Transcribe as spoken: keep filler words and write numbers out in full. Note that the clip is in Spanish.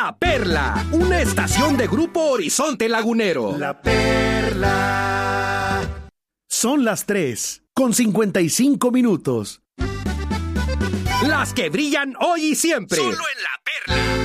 La Perla, una estación de Grupo Horizonte Lagunero. La Perla. Son las tres, con cincuenta y cinco minutos. Las que brillan hoy y siempre. Solo en La Perla.